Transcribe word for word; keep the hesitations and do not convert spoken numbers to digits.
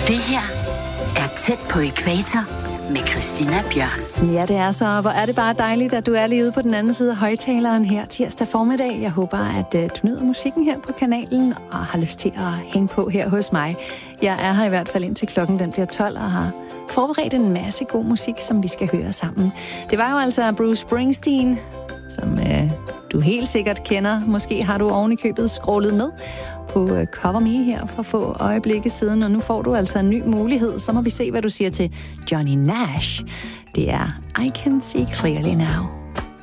Det her er Tæt på ækvator med Christina Bjørn. Ja, det er så. Hvor er det bare dejligt, at du er lige ude på den anden side af højtaleren her tirsdag formiddag. Jeg håber, at uh, du nyder musikken her på kanalen og har lyst til at hænge på her hos mig. Jeg er her i hvert fald indtil klokken den bliver tolv og har forberedt en masse god musik, som vi skal høre sammen. Det var jo altså Bruce Springsteen, som uh, du helt sikkert kender. Måske har du oven i købet scrollet ned på uh, Cover Me her for få øjeblikke siden, og nu får du altså en ny mulighed. Så må vi se, hvad du siger til Johnny Nash. Det er I Can See Clearly Now.